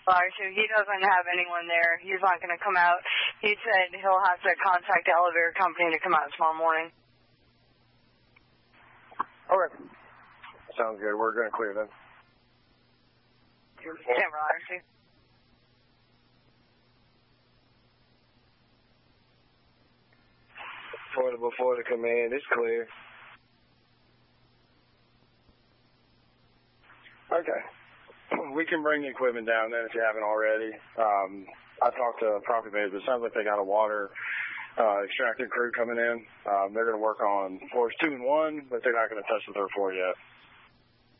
Larson, he doesn't have anyone there. He's not going to come out. He said he'll have to contact the elevator company to come out tomorrow morning. Okay. Sounds good. We're going to clear then. Denver, Larson. Portable for the command. It's clear. Okay. We can bring the equipment down then if you haven't already. I talked to property management. It sounds like they got a water extractor crew coming in. They're going to work on floors 2 and 1, but they're not going to touch the third floor yet.